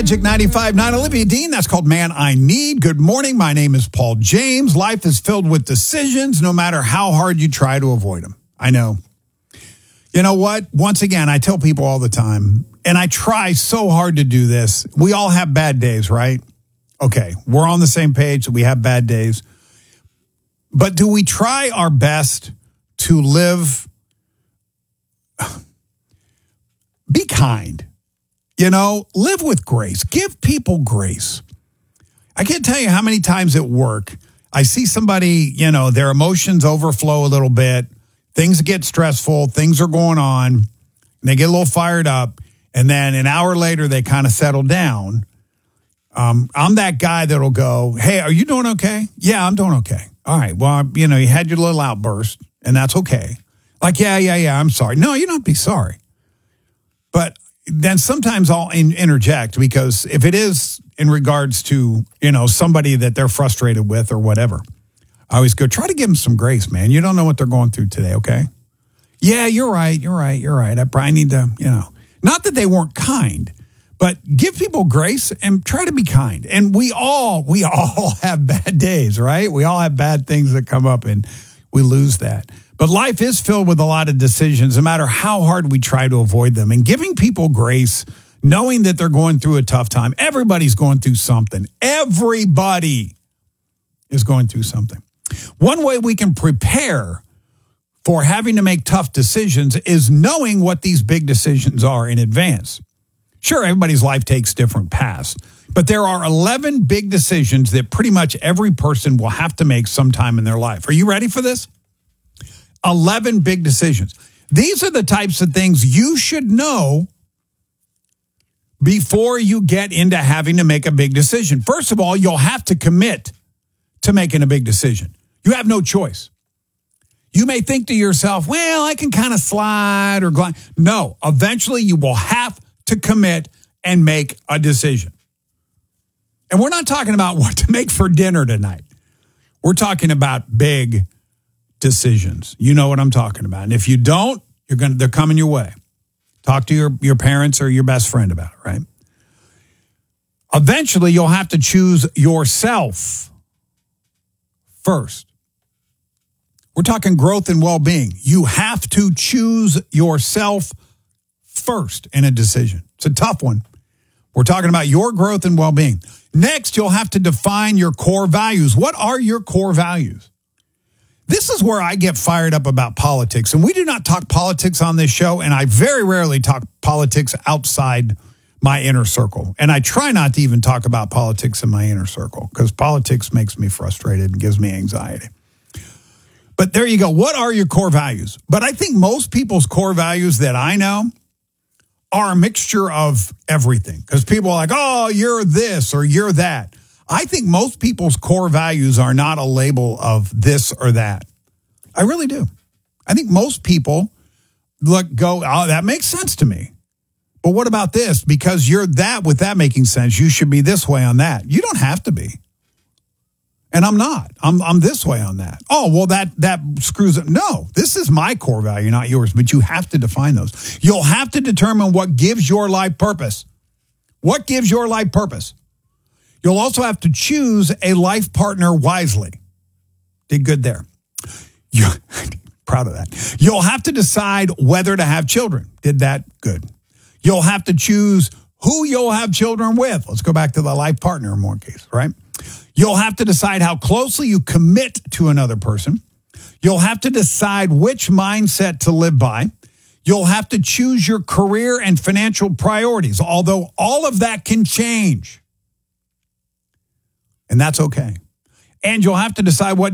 Magic 95.9, Olivia Dean. That's called Man I Need. Good morning. My name is Paul James. Life is filled with decisions, no matter how hard you try to avoid them. I know. You know what? Once again, I tell people all the time, and I try so hard to do this. We all have bad days, right? Okay, we're on the same page. We have bad days. But do we try our best to live? Be kind. You know, live with grace. Give people grace. I can't tell you how many times at work I see somebody, you know, their emotions overflow a little bit. Things get stressful. Things are going on. And they get a little fired up. And then an hour later, they kind of settle down. I'm that guy that'll go, hey, are you doing okay? Yeah, I'm doing okay. All right. Well, you know, you had your little outburst, and that's okay. Like, yeah, I'm sorry. No, you don't be sorry. But then sometimes I'll interject, because if it is in regards to, you know, somebody that they're frustrated with or whatever, I always go, try to give them some grace, man. You don't know what they're going through today, okay? Yeah, you're right. I probably need to, you know, not that they weren't kind, but give people grace and try to be kind. And we all have bad days, right? We all have bad things that come up, and we lose that. But life is filled with a lot of decisions, no matter how hard we try to avoid them. And giving people grace, knowing that they're going through a tough time. Everybody's going through something. Everybody is going through something. One way we can prepare for having to make tough decisions is knowing what these big decisions are in advance. Sure, everybody's life takes different paths, but there are 11 big decisions that pretty much every person will have to make sometime in their life. Are you ready for this? 11 big decisions. These are the types of things you should know before you get into having to make a big decision. First of all, you'll have to commit to making a big decision. You have no choice. You may think to yourself, well, I can kind of slide or glide. No, eventually you will have to commit and make a decision. And we're not talking about what to make for dinner tonight. We're talking about big decisions. You know what I'm talking about. And if you don't, they're coming your way. Talk to your parents or your best friend about it, right? Eventually, you'll have to choose yourself first. We're talking growth and well-being. You have to choose yourself first in a decision. It's a tough one. We're talking about your growth and well-being. Next, you'll have to define your core values. What are your core values? This is where I get fired up about politics. And we do not talk politics on this show, and I very rarely talk politics outside my inner circle. And I try not to even talk about politics in my inner circle, because politics makes me frustrated and gives me anxiety. But there you go. What are your core values? But I think most people's core values that I know are a mixture of everything, because people are like, oh, you're this or you're that. I think most people's core values are not a label of this or that. I really do. I think most people go, oh, that makes sense to me. But what about this? Because you're that, with that making sense, you should be this way on that. You don't have to be. And I'm not. I'm this way on that. Oh, well, that screws up. No, this is my core value, not yours. But you have to define those. You'll have to determine what gives your life purpose. What gives your life purpose? You'll also have to choose a life partner wisely. Did good there. Proud of that. You'll have to decide whether to have children. Did that good. You'll have to choose who you'll have children with. Let's go back to the life partner in one case, right? You'll have to decide how closely you commit to another person. You'll have to decide which mindset to live by. You'll have to choose your career and financial priorities, although all of that can change. And that's okay. And you'll have to decide what